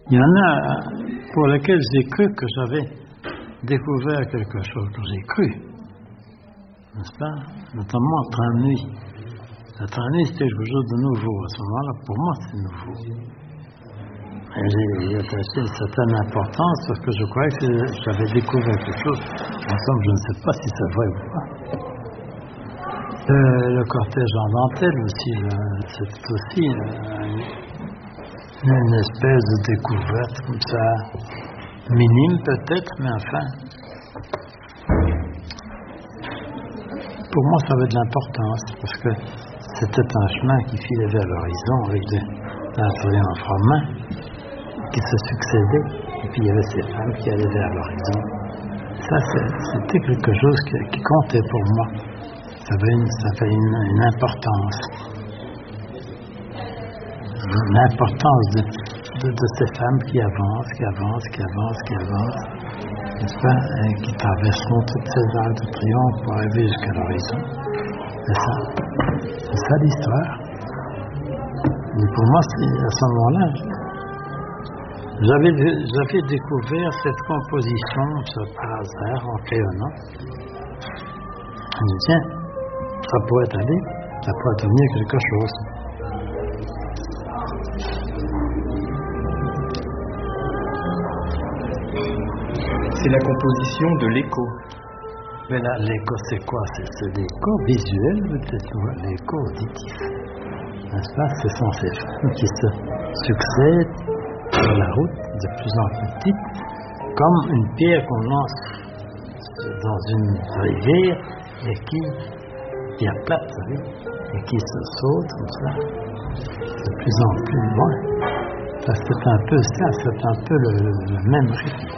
Il y en a pour lesquels j'ai cru que j'avais découvert quelque chose, que j'ai cru, n'est-ce pas? Notamment le train de nuit. Le train de nuit, c'était quelque chose de nouveau. À ce moment-là, pour moi, c'est nouveau. Et j'ai attaché une certaine importance parce que je croyais que j'avais découvert quelque chose. En somme, je ne sais pas si c'est vrai ou pas. Le cortège en dentelle aussi, c'est aussi une espèce de découverte comme ça, minime peut-être, mais enfin. Pour moi, ça avait de l'importance parce que c'était un chemin qui filait vers l'horizon avec un triomphe romain qui se succédait, et puis il y avait ces femmes qui allaient vers l'horizon. Ça, c'était quelque chose qui comptait pour moi. Ça avait une importance. L'importance de ces femmes qui avancent, n'est-ce pas, et qui traverseront toutes ces arcs de triomphe pour arriver jusqu'à l'horizon. C'est ça l'histoire. Et pour moi, à ce moment-là, j'avais découvert cette composition, par hasard, en crayonnant. Je me dis, tiens, ça pourrait devenir quelque chose. C'est la composition de l'écho. Mais là, l'écho, c'est quoi? C'est l'écho visuel, peut-être, l'écho auditif. N'est-ce pas? Ce sont ces femmes qui se succèdent sur la route, de plus en plus petites, comme une pierre qu'on lance dans une rivière et qui est plate, et qui se saute comme ça, de plus en plus loin. C'est un peu ça, c'est un peu le même rythme.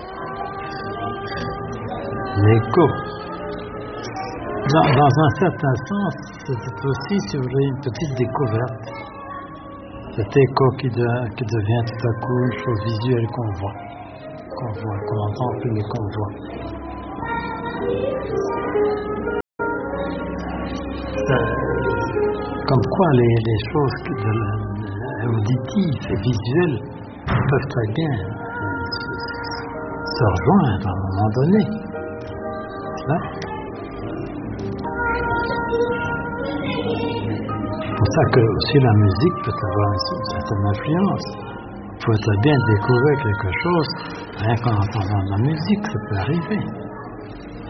L'écho. Dans un certain sens, c'est aussi, si vous voulez, une petite découverte. Cet écho qui devient tout à coup une chose visuelle qu'on entend plus mais qu'on voit. Comme quoi les choses auditives et visuelles peuvent très bien se rejoindre à un moment donné. C'est pour ça que aussi la musique peut avoir une certaine influence. Il faut très bien découvrir quelque chose, rien qu'en entendant de la musique, ça peut arriver.